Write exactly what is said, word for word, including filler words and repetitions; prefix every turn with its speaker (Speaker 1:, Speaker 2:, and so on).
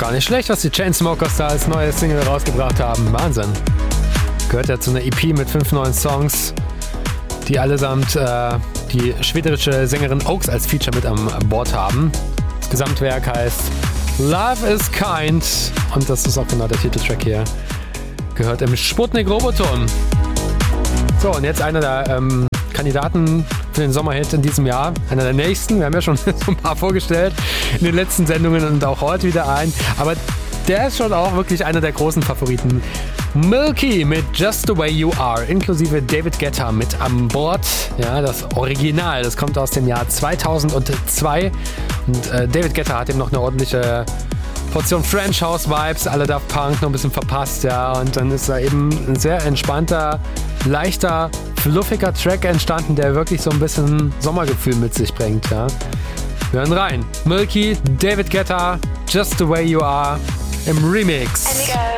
Speaker 1: gar nicht schlecht, was die Chainsmokers da als neue Single rausgebracht haben. Wahnsinn. Gehört ja zu einer E P mit fünf neuen Songs, die allesamt äh, die schwedische Sängerin Oaks als Feature mit an Bord haben. Das Gesamtwerk heißt Love is Kind und das ist auch genau der Titeltrack hier. Gehört im Sputnik Roboton. So, und jetzt einer der ähm, Kandidaten für den Sommerhit in diesem Jahr. Einer der nächsten. Wir haben ja schon so ein paar vorgestellt in den letzten Sendungen und auch heute wieder ein. Aber der ist schon auch wirklich einer der großen Favoriten. Milky mit Just the Way You Are, inklusive David Guetta mit an Bord. Ja, das Original, das kommt aus dem Jahr zweitausendzwei. Und äh, David Guetta hat ihm noch eine ordentliche Portion French House Vibes, alle Daft Punk noch ein bisschen verpasst, ja. Und dann ist da eben ein sehr entspannter, leichter, fluffiger Track entstanden, der wirklich so ein bisschen Sommergefühl mit sich bringt, ja. Wir hören rein. Milky, David Guetta, Just the Way You Are im Remix.